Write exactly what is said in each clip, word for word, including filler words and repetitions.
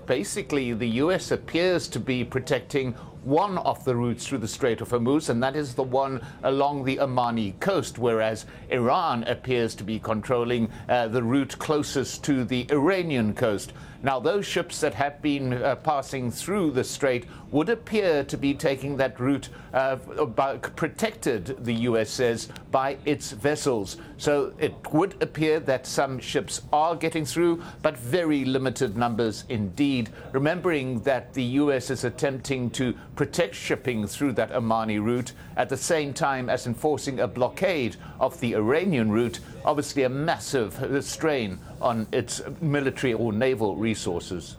that basically the U S appears to be protecting one of the routes through the Strait of Hormuz, and that is the one along the Omani coast, whereas Iran appears to be controlling uh, the route closest to the Iranian coast. Now, those ships that have been uh, passing through the strait would appear to be taking that route uh, by, protected, the U S says, by its vessels. So it would appear that some ships are getting through, but very limited numbers indeed. Remembering that the U S is attempting to protect shipping through that Omani route at the same time as enforcing a blockade of the Iranian route, obviously a massive strain on its military or naval resources.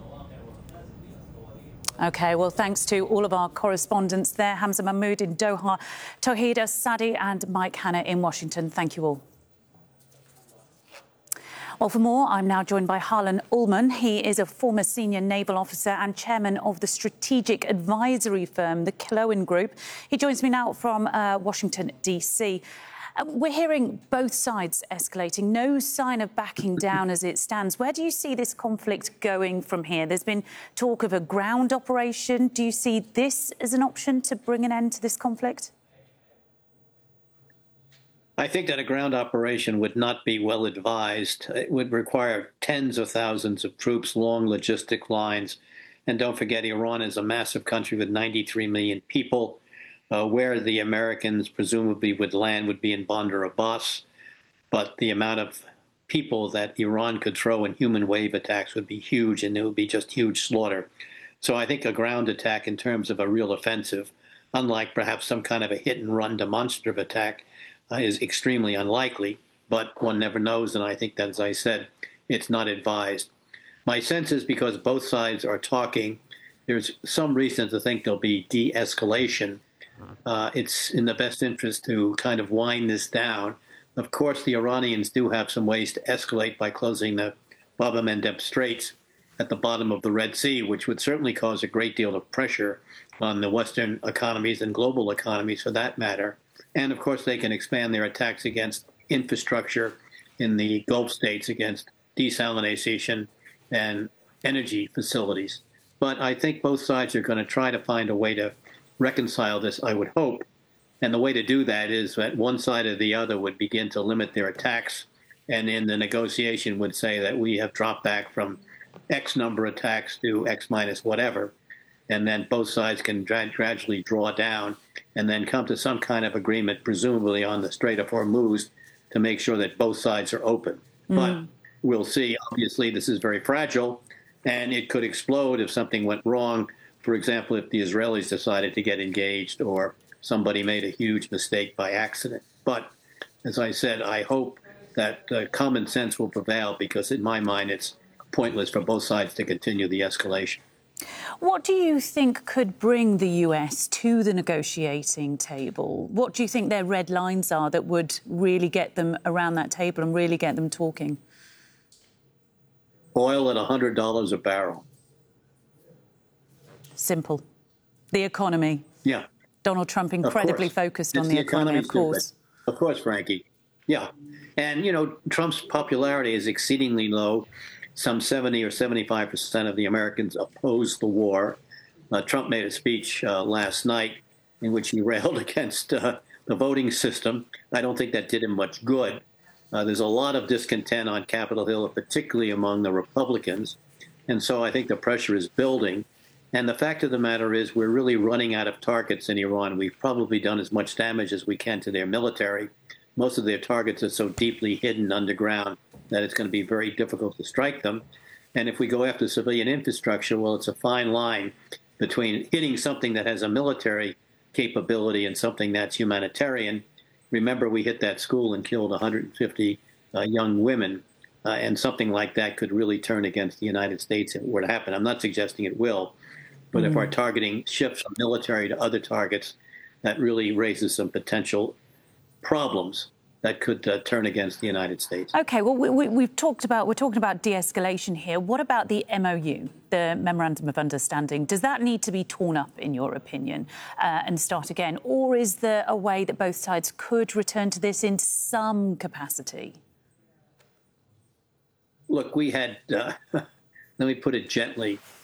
OK, well, thanks to all of our correspondents there, Hamza Mahmoud in Doha, Tauhid As-Sadi and Mike Hanna in Washington. Thank you all. Well, for more, I'm now joined by Harlan Ullman. He is a former senior naval officer and chairman of the strategic advisory firm, the Kilowan Group. He joins me now from uh, Washington, D C. Uh, we're hearing both sides escalating, no sign of backing down as it stands. Where do you see this conflict going from here? There's been talk of a ground operation. Do you see this as an option to bring an end to this conflict? I think that a ground operation would not be well advised. It would require tens of thousands of troops, long logistic lines. And don't forget, Iran is a massive country with ninety-three million people. Uh, where the Americans presumably would land would be in Bandar Abbas. But the amount of people that Iran could throw in human wave attacks would be huge, and it would be just huge slaughter. So I think a ground attack in terms of a real offensive, unlike perhaps some kind of a hit-and-run demonstrative attack, uh, is extremely unlikely. But one never knows, and I think that, as I said, it's not advised. My sense is because both sides are talking, there's some reason to think there'll be de-escalation. Uh, it's in the best interest to kind of wind this down. Of course, the Iranians do have some ways to escalate by closing the Bab el-Mandeb Straits at the bottom of the Red Sea, which would certainly cause a great deal of pressure on the Western economies and global economies for that matter. And of course, they can expand their attacks against infrastructure in the Gulf states, against desalination and energy facilities. But I think both sides are going to try to find a way to reconcile this, I would hope. And the way to do that is that one side or the other would begin to limit their attacks, and in the negotiation would say that we have dropped back from X number of attacks to X minus whatever, and then both sides can gra- gradually draw down and then come to some kind of agreement, presumably on the Strait of Hormuz, to make sure that both sides are open. Mm. But we'll see. Obviously, this is very fragile, and it could explode if something went wrong. For example, if the Israelis decided to get engaged or somebody made a huge mistake by accident. But as I said, I hope that uh, common sense will prevail, because in my mind, it's pointless for both sides to continue the escalation. What do you think could bring the U S to the negotiating table? What do you think their red lines are that would really get them around that table and really get them talking? Oil at one hundred dollars a barrel. Simple. The economy. Yeah. Donald Trump incredibly focused on the economy, of course. Of course, Frankie. Yeah. And, you know, Trump's popularity is exceedingly low. Some seventy or seventy-five percent of the Americans oppose the war. Uh, Trump made a speech uh, last night in which he railed against uh, the voting system. I don't think that did him much good. Uh, there's a lot of discontent on Capitol Hill, particularly among the Republicans. And so I think the pressure is building. And the fact of the matter is we're really running out of targets in Iran. We've probably done as much damage as we can to their military. Most of their targets are so deeply hidden underground that it's going to be very difficult to strike them. And if we go after civilian infrastructure, well, it's a fine line between hitting something that has a military capability and something that's humanitarian. Remember, we hit that school and killed one hundred fifty uh, young women, uh, and something like that could really turn against the United States if it were to happen. I'm not suggesting it will, but mm. if our targeting shifts from military to other targets, that really raises some potential problems that could uh, turn against the United States. OK, well, we, we, we've talked about, we're talking about de-escalation here. What about the M O U, the Memorandum of Understanding? Does that need to be torn up, in your opinion, uh, and start again? Or is there a way that both sides could return to this in some capacity? Look, we had, uh, let me put it gently,